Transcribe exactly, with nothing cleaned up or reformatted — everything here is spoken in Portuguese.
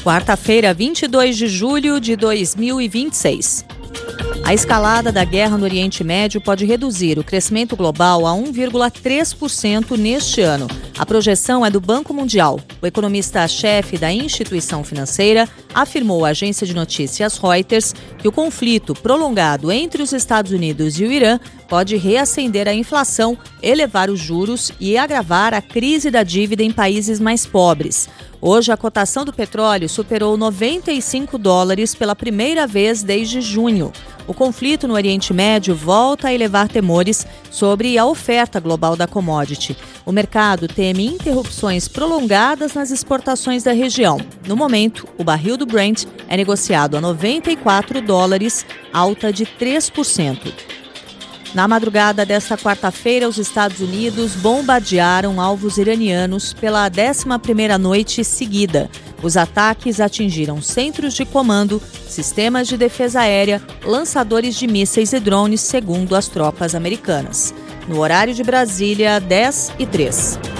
Quarta-feira, vinte e dois de julho de dois mil e vinte e seis. A escalada da guerra no Oriente Médio pode reduzir o crescimento global a um vírgula três por cento neste ano. A projeção é do Banco Mundial. O economista-chefe da instituição financeira afirmou à agência de notícias Reuters que o conflito prolongado entre os Estados Unidos e o Irã pode reacender a inflação, elevar os juros e agravar a crise da dívida em países mais pobres. Hoje, a cotação do petróleo superou noventa e cinco dólares pela primeira vez desde junho. O conflito no Oriente Médio volta a elevar temores sobre a oferta global da commodity. O mercado teme interrupções prolongadas nas exportações da região. No momento, o barril do Brent é negociado a noventa e quatro dólares, alta de três por cento. Na madrugada desta quarta-feira, os Estados Unidos bombardearam alvos iranianos pela décima primeira noite seguida. Os ataques atingiram centros de comando, sistemas de defesa aérea, lançadores de mísseis e drones, segundo as tropas americanas. No horário de Brasília, dez e três.